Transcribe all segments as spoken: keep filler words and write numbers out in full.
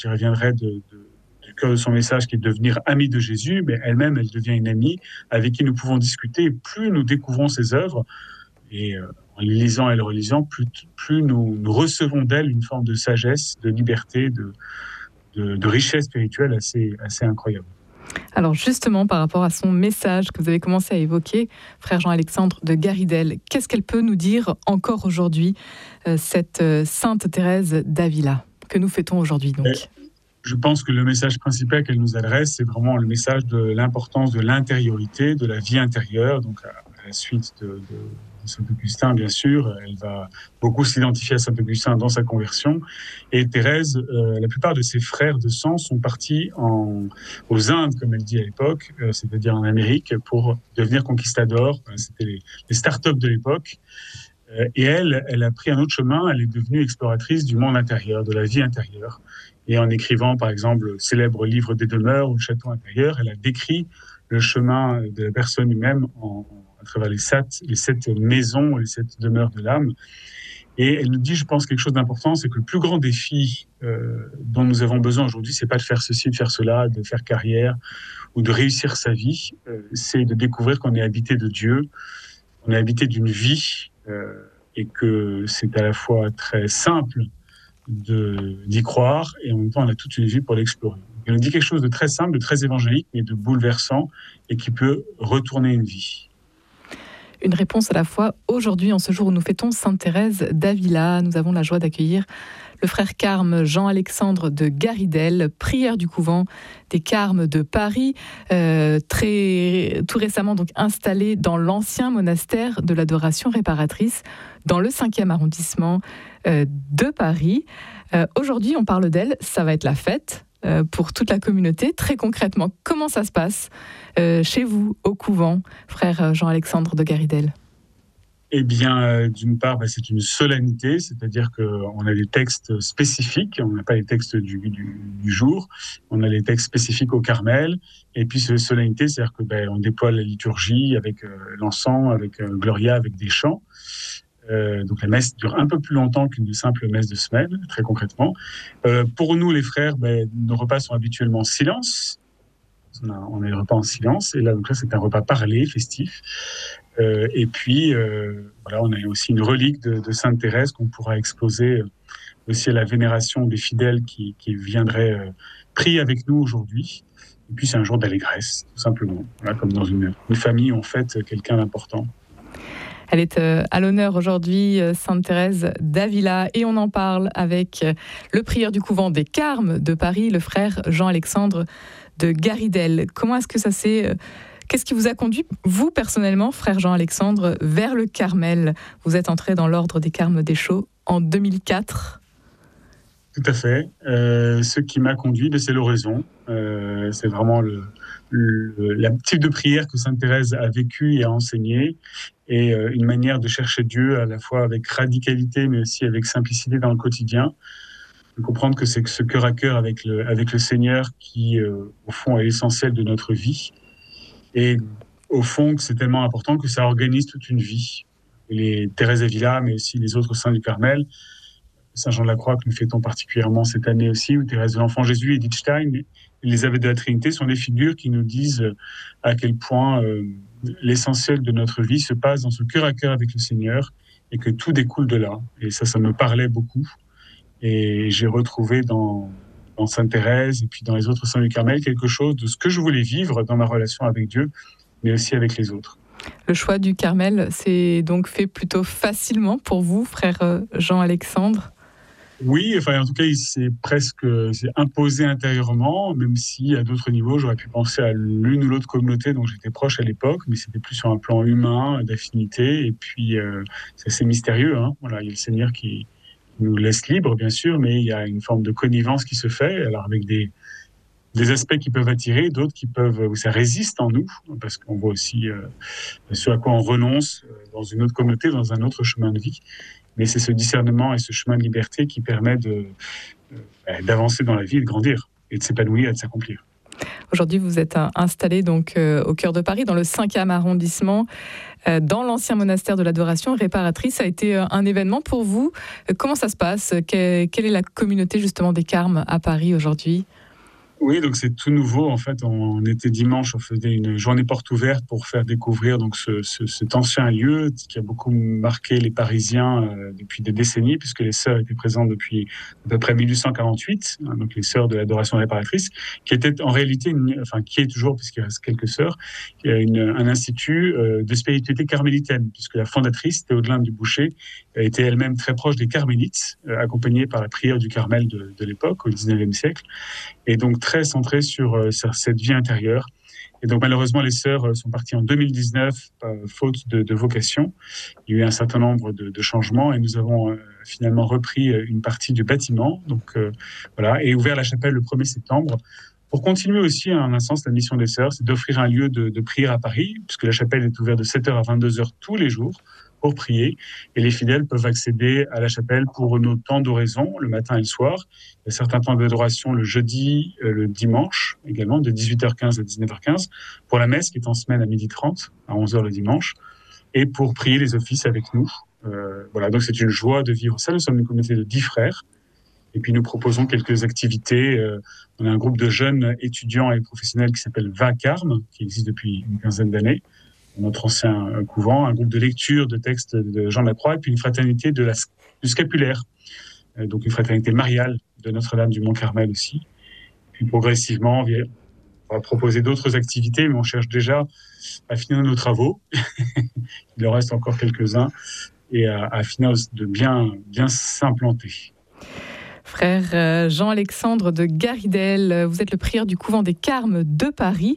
qui reviendrait de, de, du cœur de son message, qui est de devenir amie de Jésus, mais elle-même, elle devient une amie avec qui nous pouvons discuter. Et plus nous découvrons ses œuvres, et euh, en les lisant et les relisant, plus, plus nous, nous recevons d'elle une forme de sagesse, de liberté, de, de, de richesse spirituelle assez, assez incroyable. Alors justement, par rapport à son message que vous avez commencé à évoquer, frère Jean-Alexandre de Garidel, qu'est-ce qu'elle peut nous dire encore aujourd'hui, euh, cette euh, Sainte Thérèse d'Avila, que nous fêtons aujourd'hui donc ? Et je pense que le message principal qu'elle nous adresse, c'est vraiment le message de l'importance de l'intériorité, de la vie intérieure, donc à, à la suite de, de, de Saint-Augustin, bien sûr. Elle va beaucoup s'identifier à Saint-Augustin dans sa conversion. Et Thérèse, euh, la plupart de ses frères de sang sont partis en, aux Indes, comme elle dit à l'époque, euh, c'est-à-dire en Amérique, pour devenir conquistadors. C'était les, les start-up de l'époque. Euh, et elle, elle a pris un autre chemin. Elle est devenue exploratrice du monde intérieur, de la vie intérieure. Et en écrivant, par exemple, le célèbre livre des demeures ou le château intérieur, elle a décrit le chemin de la personne lui-même en, à travers les sept, les sept maisons, les sept demeures de l'âme. Et elle nous dit, je pense, quelque chose d'important, c'est que le plus grand défi euh, dont nous avons besoin aujourd'hui, c'est pas de faire ceci, de faire cela, de faire carrière ou de réussir sa vie, euh, c'est de découvrir qu'on est habité de Dieu, on est habité d'une vie euh, et que c'est à la fois très simple de, d'y croire, et en même temps, on a toute une vie pour l'explorer. Elle nous dit quelque chose de très simple, de très évangélique, mais de bouleversant, et qui peut retourner une vie. Une réponse à la fois aujourd'hui, en ce jour où nous fêtons Sainte Thérèse d'Avila. Nous avons la joie d'accueillir le frère Carme Jean-Alexandre de Garidel, prieur du couvent des Carmes de Paris, euh, très, tout récemment donc installé dans l'ancien monastère de l'adoration réparatrice, dans le cinquième arrondissement euh, de Paris. Euh, aujourd'hui, on parle d'elle, ça va être la fête euh, pour toute la communauté. Très concrètement, comment ça se passe euh, chez vous, au couvent, frère Jean-Alexandre de Garidel ? Eh bien, euh, d'une part, bah, c'est une solennité, c'est-à-dire qu'on a des textes spécifiques, on n'a pas les textes du, du, du jour, on a les textes spécifiques au Carmel, et puis c'est solennité, c'est-à-dire que bah, on déploie la liturgie avec euh, l'encens, avec euh, Gloria, avec des chants. Euh, donc la messe dure un peu plus longtemps qu'une simple messe de semaine, très concrètement. Euh, pour nous, les frères, bah, nos repas sont habituellement en silence. On a, on a les repas en silence, et là, donc là c'est un repas parlé, festif. Euh, et puis, euh, voilà, on a aussi une relique de, de Sainte Thérèse qu'on pourra exposer euh, aussi à la vénération des fidèles qui, qui viendraient euh, prier avec nous aujourd'hui. Et puis, c'est un jour d'allégresse, tout simplement. Voilà, comme dans une, une famille, on fête quelqu'un d'important. Elle est euh, à l'honneur aujourd'hui, euh, Sainte Thérèse d'Avila, et on en parle avec euh, le prieur du couvent des Carmes de Paris, le frère Jean-Alexandre de Garidel. Comment est-ce que ça s'est... Euh, Qu'est-ce qui vous a conduit, vous personnellement, frère Jean-Alexandre, vers le Carmel ? Vous êtes entré dans l'ordre des Carmes Deschaux en deux mille quatre. Tout à fait. Euh, ce qui m'a conduit, c'est l'oraison. Euh, c'est vraiment le, le, le type de prière que Sainte Thérèse a vécu et a enseigné, et euh, une manière de chercher Dieu à la fois avec radicalité, mais aussi avec simplicité dans le quotidien. De comprendre que c'est ce cœur à cœur avec le, avec le Seigneur qui, euh, au fond, est l'essentiel de notre vie. Et au fond, c'est tellement important que ça organise toute une vie. Les Thérèse d'Avila, mais aussi les autres saints du Carmel, Saint Jean de la Croix que nous fêtons particulièrement cette année aussi, ou Thérèse de l'Enfant Jésus, Edith Stein, les Abbés de la Trinité sont des figures qui nous disent à quel point euh, l'essentiel de notre vie se passe dans ce cœur à cœur avec le Seigneur, et que tout découle de là. Et ça, ça me parlait beaucoup. Et j'ai retrouvé dans... dans Sainte Thérèse et puis dans les autres saints du Carmel, quelque chose de ce que je voulais vivre dans ma relation avec Dieu, mais aussi avec les autres. Le choix du Carmel s'est donc fait plutôt facilement pour vous, frère Jean-Alexandre ? Oui, enfin, en tout cas, il s'est presque s'est imposé intérieurement, même si à d'autres niveaux, j'aurais pu penser à l'une ou l'autre communauté dont j'étais proche à l'époque, mais c'était plus sur un plan humain, d'affinité, et puis euh, c'est assez mystérieux. Hein. Voilà, il y a le Seigneur qui nous laisse libre, bien sûr, mais il y a une forme de connivence qui se fait, alors avec des, des aspects qui peuvent attirer, d'autres qui peuvent, où ça résiste en nous, parce qu'on voit aussi euh, ce à quoi on renonce dans une autre communauté, dans un autre chemin de vie. Mais c'est ce discernement et ce chemin de liberté qui permet de, euh, d'avancer dans la vie et de grandir, et de s'épanouir et de s'accomplir. Aujourd'hui, vous êtes installé donc euh, au cœur de Paris, dans le cinquième arrondissement, euh, dans l'ancien monastère de l'Adoration réparatrice. Ça a été euh, un événement pour vous. Euh, comment ça se passe ? Quelle, quelle est la communauté justement des Carmes à Paris aujourd'hui ? Oui, donc c'est tout nouveau. En fait, on était dimanche, on faisait une journée porte ouverte pour faire découvrir donc ce, ce, cet ancien lieu qui a beaucoup marqué les Parisiens euh, depuis des décennies, puisque les sœurs étaient présentes depuis à peu près mille huit cent quarante-huit, hein, donc les sœurs de l'Adoration réparatrice, qui était en réalité, une, enfin qui est toujours, puisqu'il reste quelques sœurs, une, un institut euh, de spiritualité carmélitaine, puisque la fondatrice, Théodelinde du Boucher, était elle-même très proche des carmélites, euh, accompagnée par la prière du Carmel de, de l'époque, au dix-neuvième siècle. Et donc très centré sur, euh, sur cette vie intérieure. Et donc malheureusement, les sœurs euh, sont parties en deux mille dix-neuf, euh, faute de, de vocation. Il y a eu un certain nombre de, de changements et nous avons euh, finalement repris une partie du bâtiment, donc euh, voilà, et ouvert la chapelle le premier septembre. Pour continuer aussi, en un sens, la mission des sœurs, c'est d'offrir un lieu de, de prière à Paris, puisque la chapelle est ouverte de sept heures à vingt-deux heures tous les jours pour prier. Et les fidèles peuvent accéder à la chapelle pour nos temps d'oraison, le matin et le soir. Il y a certains temps d'adoration le jeudi, euh, le dimanche également, de dix-huit heures quinze à dix-neuf heures quinze, pour la messe qui est en semaine à midi trente, à onze heures le dimanche, et pour prier les offices avec nous. Euh, voilà, donc c'est une joie de vivre ça. Nous sommes une communauté de dix frères. Et puis nous proposons quelques activités. Euh, on a un groupe de jeunes étudiants et professionnels qui s'appelle vingt Carmes, qui existe depuis une quinzaine d'années, notre ancien couvent, un groupe de lecture de textes de Jean de la Croix, et puis une fraternité de la, du scapulaire, euh, donc une fraternité mariale de Notre-Dame du Mont-Carmel aussi. Puis progressivement, on va proposer d'autres activités, mais on cherche déjà à finir nos travaux. Il en reste encore quelques-uns, et à, à finir de bien, bien s'implanter. Frère Jean-Alexandre de Garidel, vous êtes le prieur du couvent des Carmes de Paris.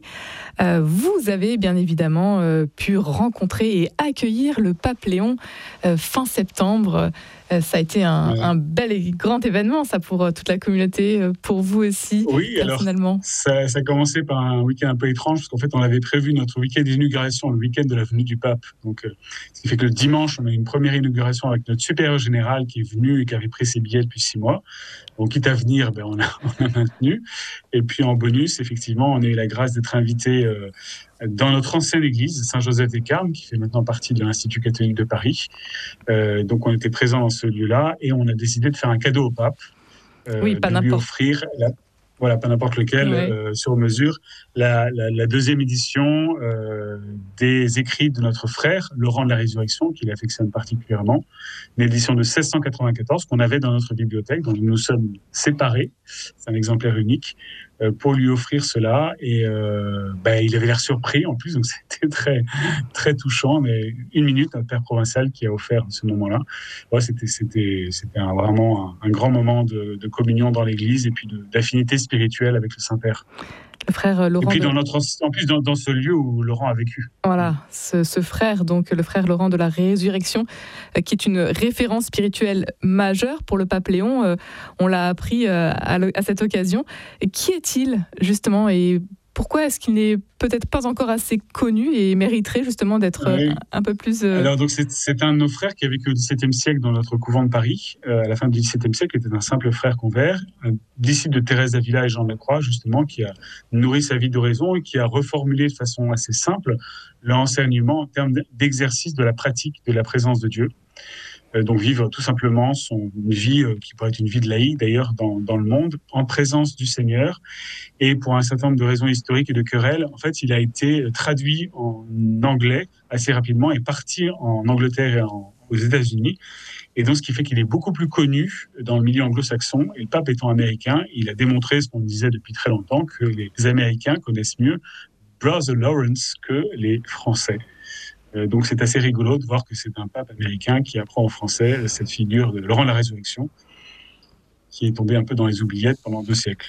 Vous avez bien évidemment pu rencontrer et accueillir le pape Léon fin septembre. Ça a été un, ouais. un bel et grand événement, ça, pour toute la communauté, pour vous aussi, oui, personnellement. Alors, ça, ça a commencé par un week-end un peu étrange, parce qu'en fait, on avait prévu notre week-end d'inauguration, le week-end de la venue du pape. Donc, euh, ce qui fait que le dimanche, on a eu une première inauguration avec notre supérieur général qui est venu et qui avait pris ses billets depuis six mois. Donc, quitte à venir, ben, on, a, on a maintenu. Et puis, en bonus, effectivement, on a eu la grâce d'être invité euh, dans notre ancienne église, Saint-Joseph des Carmes, qui fait maintenant partie de l'Institut catholique de Paris. Euh, donc, on était présents dans ce lieu-là et on a décidé de faire un cadeau au pape. Euh, oui, pas de n'importe. lui offrir, la, voilà, pas n'importe lequel, ouais. euh, sur mesure, la, la, la deuxième édition euh, des écrits de notre frère, Laurent de la Résurrection, qu'il affectionne particulièrement, une édition de seize cent quatre-vingt-quatorze qu'on avait dans notre bibliothèque, dont nous nous sommes séparés, c'est un exemplaire unique, euh, pour lui offrir cela. Et euh, ben, il avait l'air surpris en plus, donc c'était très, très touchant. Mais une minute, notre père provincial qui a offert ce moment-là. Ouais, c'était, c'était, c'était un, vraiment un, un grand moment de, de communion dans l'Église et puis de, d'affinité spirituelle avec le Saint-Père. Le frère Laurent. Et puis de... dans notre, en plus dans, dans ce lieu où Laurent a vécu. Voilà, ce, ce frère, donc le frère Laurent de la Résurrection, euh, qui est une référence spirituelle majeure pour le pape Léon. Euh, on l'a appris euh, à, à cette occasion. Et qui est-il justement, et pourquoi est-ce qu'il n'est peut-être pas encore assez connu et mériterait justement d'être oui. un, un peu plus... Euh... Alors donc c'est, c'est un de nos frères qui a vécu au dix-septième siècle dans notre couvent de Paris. Euh, à la fin du dix-septième siècle, il était un simple frère convert, un disciple de Thérèse d'Avila et Jean de la Croix, justement, qui a nourri sa vie d'oraison et qui a reformulé de façon assez simple l'enseignement en termes d'exercice de la pratique de la présence de Dieu. Donc vivre tout simplement son une vie euh, qui pourrait être une vie de laïc d'ailleurs dans, dans le monde, en présence du Seigneur. Et pour un certain nombre de raisons historiques et de querelles, en fait, il a été traduit en anglais assez rapidement et parti en Angleterre et en, aux États-Unis. Et donc ce qui fait qu'il est beaucoup plus connu dans le milieu anglo-saxon. Et le pape étant américain, il a démontré ce qu'on disait depuis très longtemps, que les Américains connaissent mieux Brother Lawrence que les Français. Donc c'est assez rigolo de voir que c'est un pape américain qui apprend en français cette figure de Laurent de la Résurrection, qui est tombé un peu dans les oubliettes pendant deux siècles.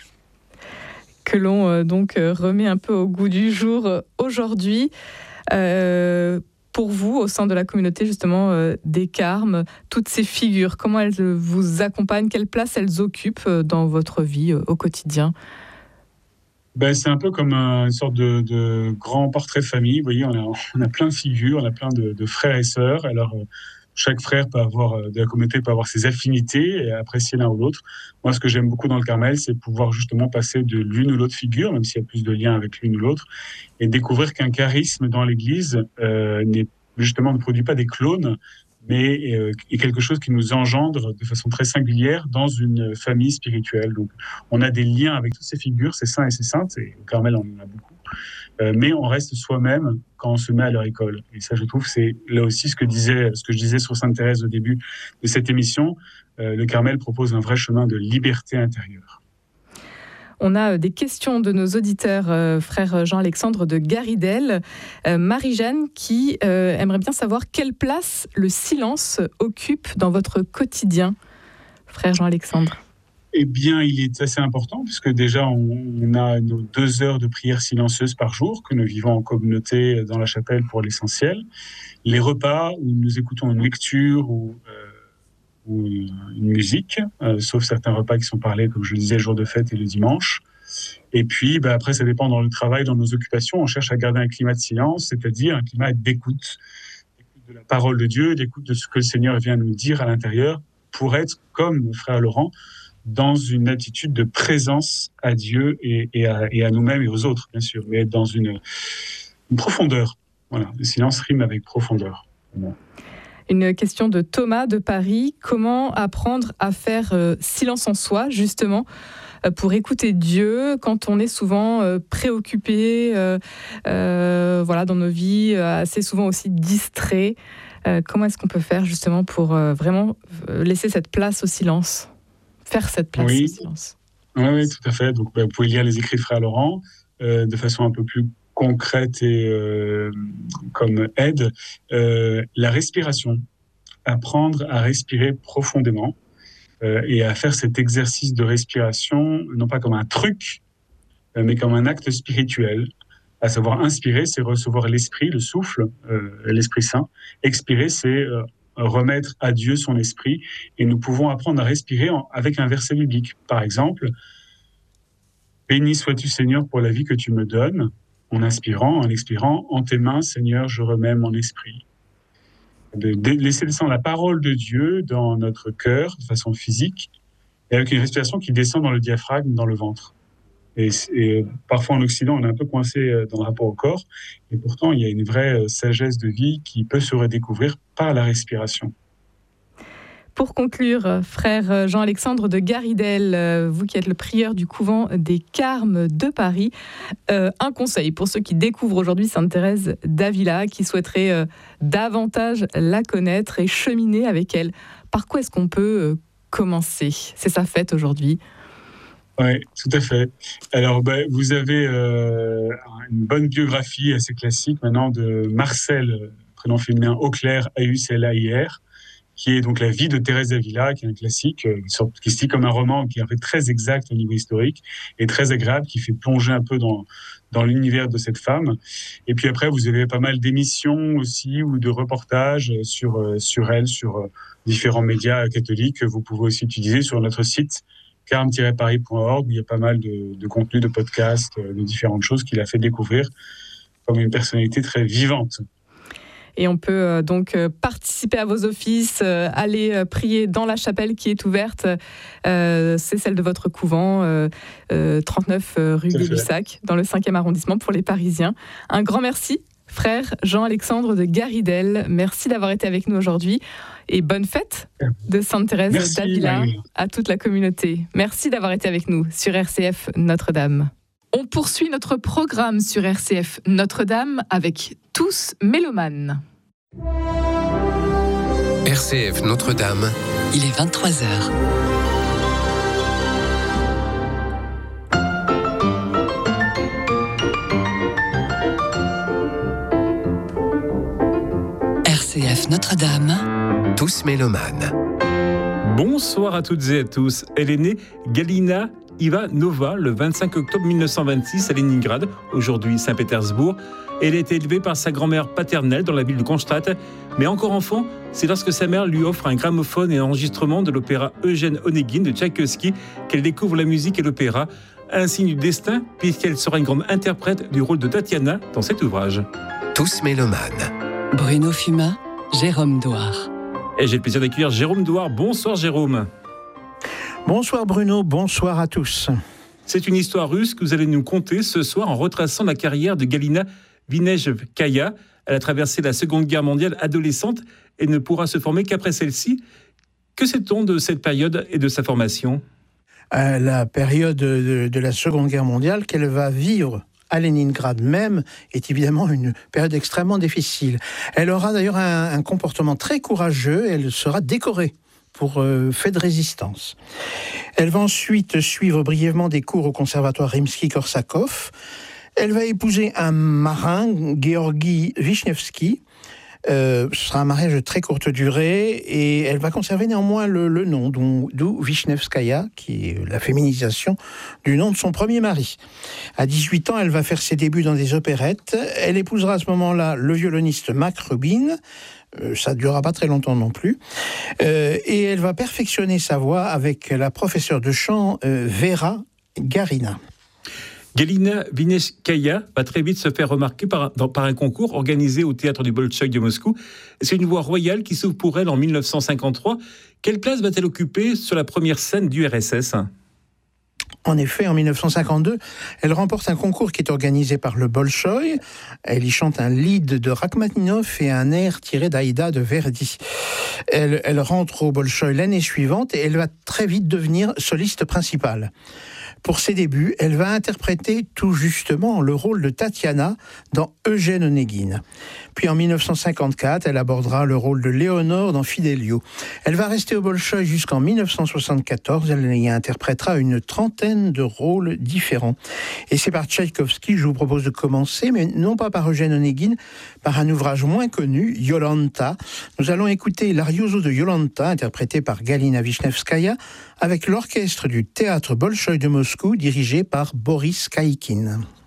Que l'on euh, donc euh, remet un peu au goût du jour euh, aujourd'hui. Euh, pour vous, au sein de la communauté justement euh, des Carmes, toutes ces figures, comment elles vous accompagnent, quelle place elles occupent euh, dans votre vie euh, au quotidien ? Ben, c'est un peu comme une sorte de, de grand portrait de famille. Vous voyez, on a, on a plein de figures, on a plein de, de frères et sœurs. Alors, chaque frère peut avoir, de la communauté peut avoir ses affinités et apprécier l'un ou l'autre. Moi, ce que j'aime beaucoup dans le Carmel, c'est pouvoir justement passer de l'une ou l'autre figure, même s'il y a plus de liens avec l'une ou l'autre, et découvrir qu'un charisme dans l'Église euh, n'est, justement ne produit pas des clones, mais euh, est quelque chose qui nous engendre de façon très singulière dans une famille spirituelle. Donc, on a des liens avec toutes ces figures, ces saints et ces saintes, et au Carmel, on en a beaucoup. Euh, mais on reste soi-même quand on se met à leur école. Et ça, je trouve, c'est là aussi ce que disait, ce que je disais sur Sainte Thérèse au début de cette émission. Euh, le Carmel propose un vrai chemin de liberté intérieure. On a des questions de nos auditeurs, euh, frère Jean-Alexandre de Garidel. Euh, Marie-Jeanne qui euh, aimerait bien savoir quelle place le silence occupe dans votre quotidien, frère Jean-Alexandre. Eh bien, il est assez important, puisque déjà, on, on a nos deux heures de prière silencieuse par jour, que nous vivons en communauté dans la chapelle pour l'essentiel. Les repas où nous écoutons une lecture ou... Euh, ou une musique, euh, sauf certains repas qui sont parlés, comme je le disais, le jour de fête et le dimanche. Et puis, bah, après, ça dépend dans le travail, dans nos occupations. On cherche à garder un climat de silence, c'est-à-dire un climat d'écoute, d'écoute de la parole de Dieu, d'écoute de ce que le Seigneur vient nous dire à l'intérieur, pour être, comme frère Laurent, dans une attitude de présence à Dieu et, et, à, et à nous-mêmes et aux autres, bien sûr, mais être dans une, une profondeur. Voilà, le silence rime avec profondeur. Voilà. Une question de Thomas de Paris. Comment apprendre à faire euh, silence en soi, justement, euh, pour écouter Dieu quand on est souvent euh, préoccupé, euh, euh, voilà, dans nos vies, euh, assez souvent aussi distrait. Euh, comment est-ce qu'on peut faire, justement, pour euh, vraiment laisser cette place au silence, faire cette place oui. au silence? Oui, oui, tout à fait. Donc, bah, vous pouvez lire les écrits de frère Laurent euh, de façon un peu plus concrète et euh, comme aide, euh, la respiration. Apprendre à respirer profondément euh, et à faire cet exercice de respiration, non pas comme un truc, euh, mais comme un acte spirituel. À savoir, inspirer, c'est recevoir l'esprit, le souffle, euh, l'Esprit Saint. Expirer, c'est euh, remettre à Dieu son esprit. Et nous pouvons apprendre à respirer en, avec un verset biblique. Par exemple, « Béni sois-tu, Seigneur, pour la vie que tu me donnes », en inspirant, en expirant, « En tes mains, Seigneur, je remets mon esprit ». De laisser descendre la parole de Dieu dans notre cœur de façon physique et avec une respiration qui descend dans le diaphragme, dans le ventre. Et, et parfois en Occident, on est un peu coincé dans le rapport au corps et pourtant il y a une vraie sagesse de vie qui peut se redécouvrir par la respiration. Pour conclure, frère Jean-Alexandre de Garidel, vous qui êtes le prieur du couvent des Carmes de Paris, euh, un conseil pour ceux qui découvrent aujourd'hui Sainte Thérèse d'Avila, qui souhaiteraient euh, davantage la connaître et cheminer avec elle. Par quoi est-ce qu'on peut euh, commencer ? C'est sa fête aujourd'hui. Oui, tout à fait. Alors, bah, vous avez euh, une bonne biographie assez classique maintenant de Marcel, prénom féminin Auclair, A U C L A I R, qui est donc la vie de Thérèse d'Avila, qui est un classique, une sorte, qui se lit comme un roman, qui est en fait très exact au niveau historique et très agréable, qui fait plonger un peu dans, dans l'univers de cette femme. Et puis après, vous avez pas mal d'émissions aussi ou de reportages sur, sur elle, sur différents médias catholiques que vous pouvez aussi utiliser sur notre site carme tiret paris point org, où il y a pas mal de, de contenus, de podcasts, de différentes choses qu'il a fait découvrir comme une personnalité très vivante. Et on peut euh, donc euh, participer à vos offices, euh, aller euh, prier dans la chapelle qui est ouverte. Euh, c'est celle de votre couvent, euh, euh, trente-neuf euh, rue Gay-Lussac, dans le cinquième arrondissement pour les Parisiens. Un grand merci, frère Jean-Alexandre de Garidel. Merci d'avoir été avec nous aujourd'hui. Et bonne fête de Sainte Thérèse merci, d'Avila Marie. À toute la communauté. Merci d'avoir été avec nous sur R C F Notre-Dame. On poursuit notre programme sur R C F Notre-Dame avec Tous Mélomanes. R C F Notre-Dame, il est vingt-trois heures. R C F Notre-Dame, Tous Mélomanes. Bonsoir à toutes et à tous. Elle est née Galina Ivanova le vingt-cinq octobre mille neuf cent vingt-six à Leningrad, aujourd'hui Saint-Pétersbourg. Elle a été élevée par sa grand-mère paternelle dans la ville de Kronstadt, mais encore enfant, c'est lorsque sa mère lui offre un gramophone et un enregistrement de l'opéra Eugène Onegin de Tchaïkovski qu'elle découvre la musique et l'opéra, un signe du destin puisqu'elle sera une grande interprète du rôle de Tatiana dans cet ouvrage. Tous mélomanes. Bruno Fumat, Jérôme Douard. Et j'ai le plaisir d'accueillir Jérôme Douard. Bonsoir Jérôme. Bonsoir Bruno, bonsoir à tous. C'est une histoire russe que vous allez nous conter ce soir en retraçant la carrière de Galina Vinejskaya. Elle a traversé la Seconde Guerre mondiale adolescente et ne pourra se former qu'après celle-ci. Que sait-on de cette période et de sa formation ? Euh, la période de, de la Seconde Guerre mondiale qu'elle va vivre à Leningrad même est évidemment une période extrêmement difficile. Elle aura d'ailleurs un, un comportement très courageux, elle sera décorée pour euh, fait de résistance. Elle va ensuite suivre brièvement des cours au conservatoire Rimsky-Korsakov. Elle va épouser un marin, Georgi Vishnevsky. Euh, ce sera un mariage de très courte durée et elle va conserver néanmoins le, le nom, d'où Vishnevskaya, qui est la féminisation du nom de son premier mari. À dix-huit ans, elle va faire ses débuts dans des opérettes. Elle épousera à ce moment-là le violoniste Mac Rubin. Euh, ça ne durera pas très longtemps non plus. Euh, et elle va perfectionner sa voix avec la professeure de chant euh, Vera Garina. Galina Vinejskaya va très vite se faire remarquer par, dans, par un concours organisé au théâtre du Bolchoï de Moscou. C'est une voix royale qui s'ouvre pour elle en dix-neuf cent cinquante-trois. Quelle place va-t-elle occuper sur la première scène du R S S ? En effet, en dix-neuf cent cinquante-deux, elle remporte un concours qui est organisé par le Bolchoï. Elle y chante un lied de Rachmaninov et un air tiré d'Aïda de Verdi. Elle, elle rentre au Bolchoï l'année suivante et elle va très vite devenir soliste principale. Pour ses débuts, elle va interpréter tout justement le rôle de Tatiana dans Eugène Onégine. Puis en dix-neuf cent cinquante-quatre, elle abordera le rôle de Léonore dans Fidelio. Elle va rester au Bolchoï jusqu'en dix-neuf cent soixante-quatorze. Elle y interprétera une trentaine de rôles différents. Et c'est par Tchaïkovski que je vous propose de commencer, mais non pas par Eugène Onégine, par un ouvrage moins connu, Yolanta. Nous allons écouter l'Arioso de Yolanta, interprété par Galina Vishnevskaya, avec l'orchestre du théâtre Bolchoï de Moscou, dirigé par Boris Kaikin.